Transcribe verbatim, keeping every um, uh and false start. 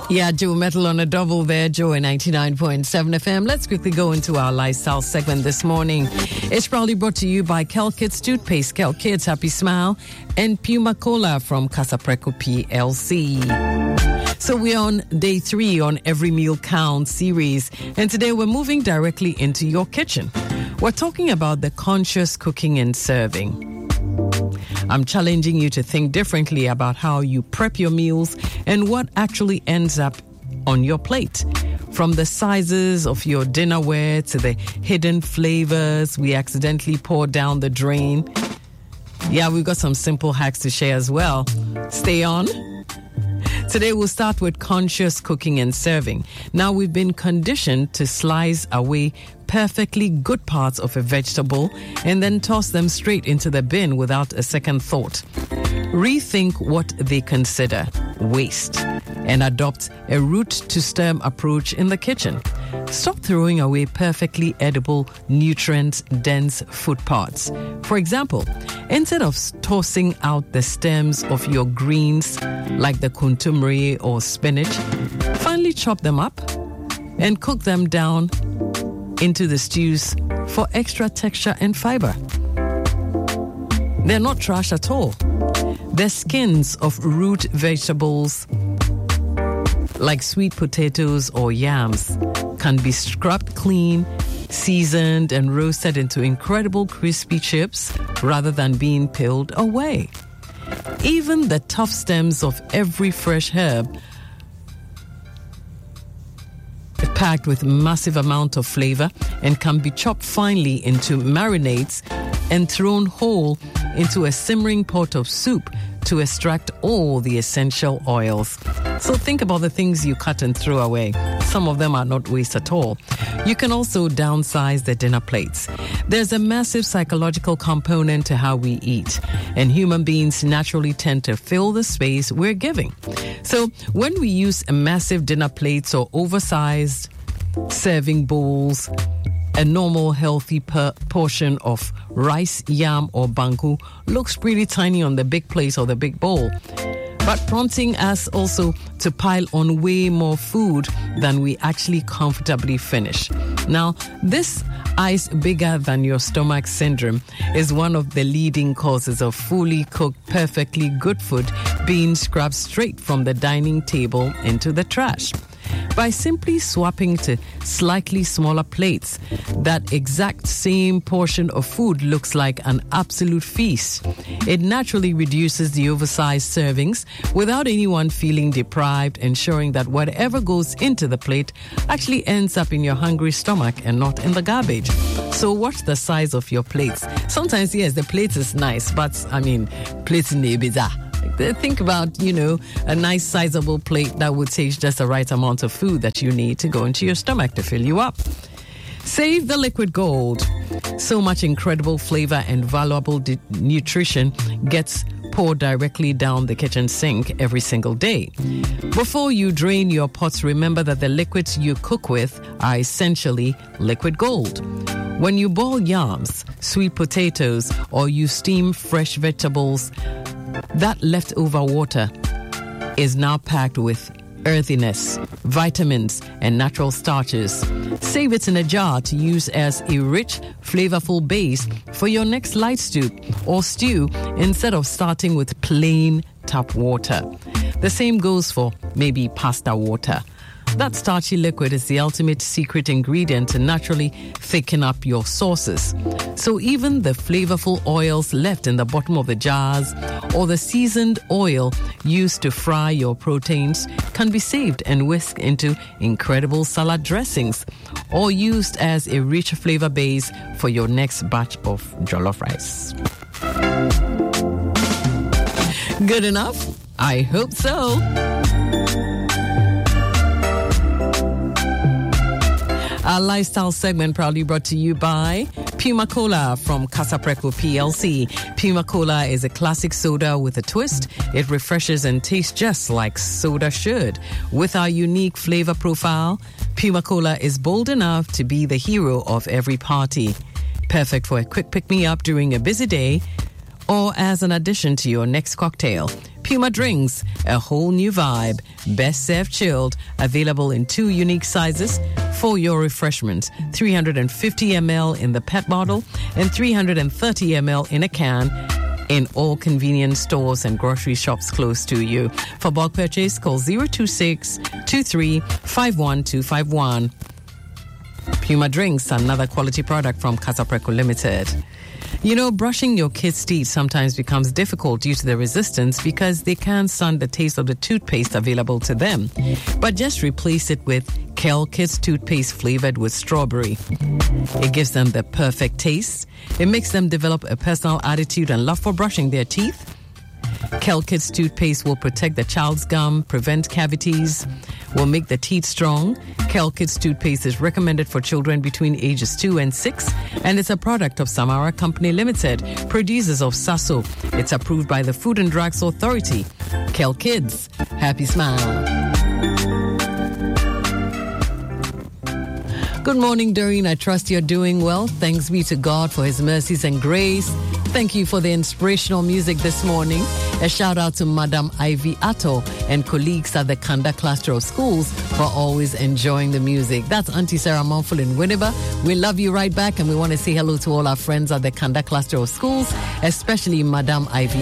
Yeah, Joe Metal on a double there, Joe at ninety-nine point seven F M. Let's quickly go into our lifestyle segment this morning. It's proudly brought to you by Kel Kids Toothpaste, Kel Kids Happy Smile, and Puma Cola from Casapreco P L C. So we're on day three on Every Meal Counts series, and today we're moving directly into your kitchen. We're talking about the conscious cooking and serving. I'm challenging you to think differently about how you prep your meals and what actually ends up on your plate. From the sizes of your dinnerware to the hidden flavors we accidentally pour down the drain. Yeah, we've got some simple hacks to share as well. Stay on. Today we'll start with conscious cooking and serving. Now, we've been conditioned to slice away perfectly good parts of a vegetable and then toss them straight into the bin without a second thought. Rethink what they consider waste and adopt a root-to-stem approach in the kitchen. Stop throwing away perfectly edible, nutrient-dense food parts. For example, instead of tossing out the stems of your greens like the kontomire or spinach, finally chop them up and cook them down into the stews for extra texture and fiber. They're not trash at all. The skins of root vegetables like sweet potatoes or yams can be scrubbed clean, seasoned, and roasted into incredible crispy chips rather than being peeled away. Even the tough stems of every fresh herb packed with massive amount of flavor and can be chopped finely into marinades and thrown whole into a simmering pot of soup to extract all the essential oils. So think about the things you cut and throw away. Some of them are not waste at all. You can also downsize the dinner plates. There's a massive psychological component to how we eat, and human beings naturally tend to fill the space we're giving. So when we use a massive dinner plates or oversized serving bowls, a normal healthy per- portion of rice, yam, or banku looks pretty tiny on the big plate or the big bowl, but prompting us also to pile on way more food than we actually comfortably finish. Now, this eyes bigger than your stomach syndrome is one of the leading causes of fully cooked, perfectly good food being scrubbed straight from the dining table into the trash. By simply swapping to slightly smaller plates, that exact same portion of food looks like an absolute feast. It naturally reduces the oversized servings without anyone feeling deprived, ensuring that whatever goes into the plate actually ends up in your hungry stomach and not in the garbage. So watch the size of your plates. Sometimes, yes, the plate is nice, but, I mean, plates in the bizarre. Think about, you know, a nice sizable plate that would take just the right amount of food that you need to go into your stomach to fill you up. Save the liquid gold. So much incredible flavor and valuable di- nutrition gets poured directly down the kitchen sink every single day. Before you drain your pots, remember that the liquids you cook with are essentially liquid gold. When you boil yams, sweet potatoes, or you steam fresh vegetables, that leftover water is now packed with earthiness, vitamins, and natural starches. Save it in a jar to use as a rich, flavorful base for your next light stew or stew instead of starting with plain tap water. The same goes for maybe pasta water. That starchy liquid is the ultimate secret ingredient to naturally thicken up your sauces. So even the flavorful oils left in the bottom of the jars or the seasoned oil used to fry your proteins can be saved and whisked into incredible salad dressings or used as a rich flavor base for your next batch of jollof rice. Good enough? I hope so. Our lifestyle segment proudly brought to you by Puma Cola from Casapreco P L C. Puma Cola is a classic soda with a twist. It refreshes and tastes just like soda should. With our unique flavor profile, Puma Cola is bold enough to be the hero of every party. Perfect for a quick pick-me-up during a busy day or as an addition to your next cocktail. Puma Drinks, a whole new vibe. Best served chilled, available in two unique sizes for your refreshment. three hundred fifty milliliters in the pet bottle and three hundred thirty milliliters in a can in all convenience stores and grocery shops close to you. For bulk purchase, call zero two six, two three five one two five one. Puma Drinks, another quality product from Casapreco Limited. You know, brushing your kids' teeth sometimes becomes difficult due to the resistance because they can't stand the taste of the toothpaste available to them. But just replace it with Kel Kids toothpaste flavored with strawberry. It gives them the perfect taste. It makes them develop a personal attitude and love for brushing their teeth. Kel Kids toothpaste will protect the child's gum, prevent cavities, will make the teeth strong. Kel Kids toothpaste is recommended for children between ages two and six, and it's a product of Samara Company Limited, producers of Sasso. It's approved by the Food and Drugs Authority. Kel Kids, happy smile. Good morning, Doreen. I trust you're doing well. Thanks be to God for his mercies and grace. Thank you for the inspirational music this morning. A shout out to Madam Ivy Atto and colleagues at the Kanda Cluster of Schools for always enjoying the music. That's Auntie Sarah Monful in Winneba. We love you right back, and we want to say hello to all our friends at the Kanda Cluster of Schools, especially Madam Ivy